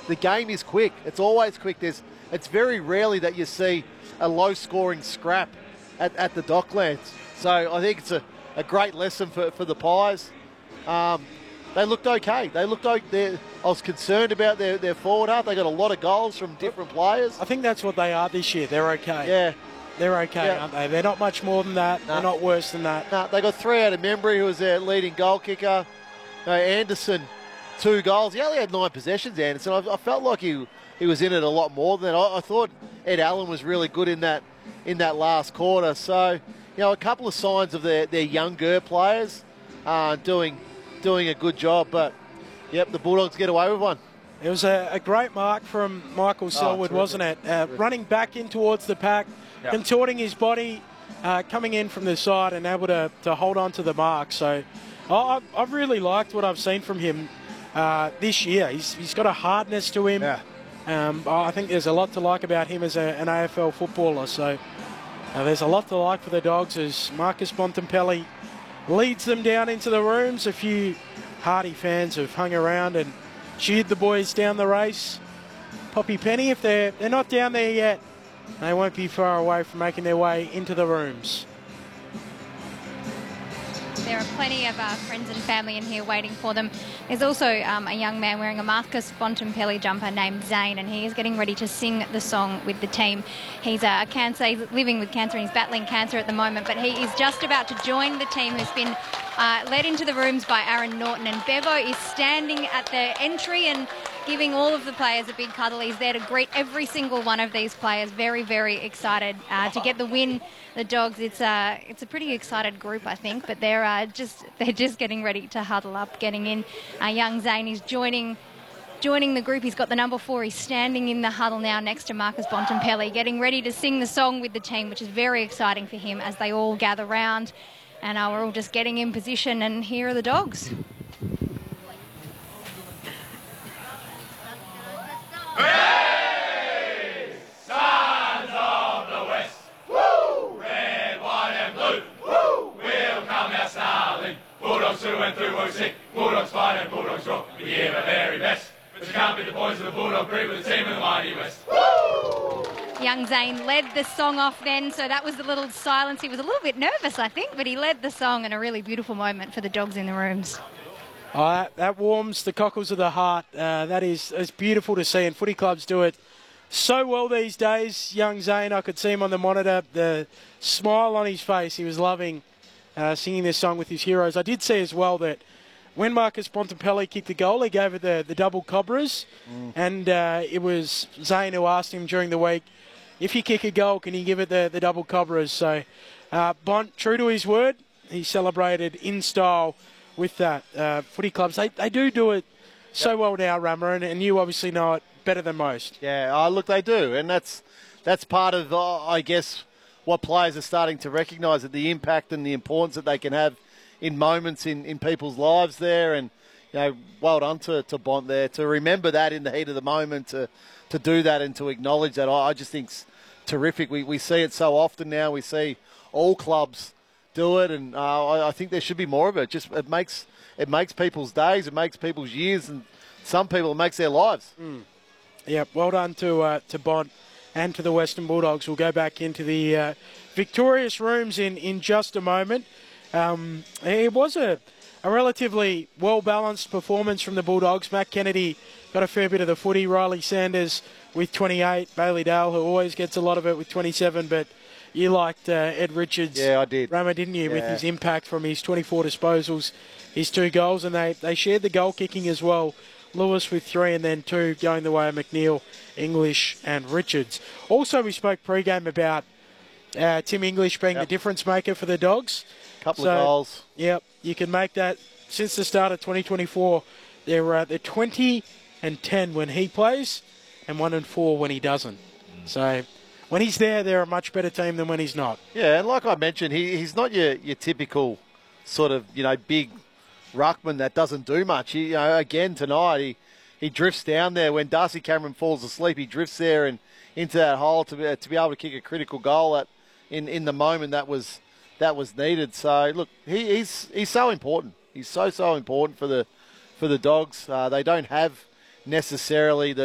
the game is quick. It's always quick. It's very rarely that you see a low-scoring scrap at the Docklands. So I think it's a great lesson for the Pies. They looked okay. They looked okay. I was concerned about their forward half. They got a lot of goals from different players. I think that's what they are this year. They're okay. Yeah. They're okay, aren't they? They're not much more than that. They're not worse than that. No, they got 3 out of Membry, who was their leading goal kicker. Anderson, 2 goals. He only had 9 possessions, Anderson. I felt like he was in it a lot more than that. I thought Ed Allen was really good in that last quarter. So, a couple of signs of their younger players doing a good job. But, yep, the Bulldogs get away with one. It was a great mark from Michael Selwood, wasn't it? Running back in towards the pack, contorting his body, coming in from the side and able to hold on to the mark. So I've really liked what I've seen from him this year. He's got a hardness to him. Yeah. I think there's a lot to like about him as an AFL footballer. So there's a lot to like for the Dogs as Marcus Bontempelli leads them down into the rooms. A few Hardy fans have hung around and cheered the boys down the race. Poppy Penny, if they're not down there yet, they won't be far away from making their way into the rooms. There are plenty of friends and family in here waiting for them. There's also a young man wearing a Marcus Bontempelli jumper named Zane, and he is getting ready to sing the song with the team. He's he's living with cancer and he's battling cancer at the moment, but he is just about to join the team who's been led into the rooms by Aaron Norton, and Bevo is standing at the entry and giving all of the players a big cuddle. He's there to greet every single one of these players. Very, very excited to get the win. The Dogs, it's a pretty excited group, I think, but they're just getting ready to huddle up, getting in. Young Zane is joining the group. He's got the number 4. He's standing in the huddle now next to Marcus Bontempelli, getting ready to sing the song with the team, which is very exciting for him as they all gather round. And we're all just getting in position, and here are the Dogs. Hey, sons of the West, woo! Red, white and blue, woo! We'll come out snarling. Bulldogs through and through, we'll sing. Bulldogs fight and Bulldogs rock. We give our very best. But you can't beat the boys of the Bulldog breed with the team of the mighty West. Woo! Young Zane led the song off then, so that was the little silence. He was a little bit nervous, I think, but he led the song, and a really beautiful moment for the Dogs in the rooms. That warms the cockles of the heart. It's beautiful to see, and footy clubs do it so well these days. Young Zane, I could see him on the monitor, the smile on his face. He was loving singing this song with his heroes. I did see as well that when Marcus Bontempelli kicked the goal, he gave it the double Cobras, and it was Zane who asked him during the week, if you kick a goal, can you give it the double Cobras? So Bont, true to his word, he celebrated in style with that. Footy clubs, they do it so well now, Rammer, and you obviously know it better than most. Yeah, look, they do, and that's part of, I guess, what players are starting to recognise, that the impact and the importance that they can have in moments in people's lives there. And, well done to Bont there, to remember that in the heat of the moment, to do that and to acknowledge that. I just think it's terrific. We see it so often now. We see all clubs do it, and I think there should be more of it. Just it makes people's days, it makes people's years, and some people it makes their lives. Yeah, well done to Bont and to the Western Bulldogs. We'll go back into the victorious rooms in just a moment. It was a relatively well-balanced performance from the Bulldogs. Matt Kennedy got a fair bit of the footy. Riley Sanders with 28. Bailey Dale, who always gets a lot of it, with 27. But you liked Ed Richards. Yeah, I did. Rama, didn't you, with his impact from his 24 disposals, his 2 goals. And they shared the goal kicking as well. Lewis with 3 and then 2 going the way of McNeil, English and Richards. Also, we spoke pre-game about Tim English being the difference maker for the Dogs. Couple of goals. Yep, you can make that. Since the start of 2024, they're 20 and 10 when he plays and 1 and 4 when he doesn't. So when he's there, they're a much better team than when he's not. Yeah, and like I mentioned, he's not your typical sort of, big ruckman that doesn't do much. Again, tonight, he drifts down there. When Darcy Cameron falls asleep, he drifts there and into that hole to be able to kick a critical goal in the moment that was needed. So look, he's so important. He's so important for the Dogs. They don't have necessarily the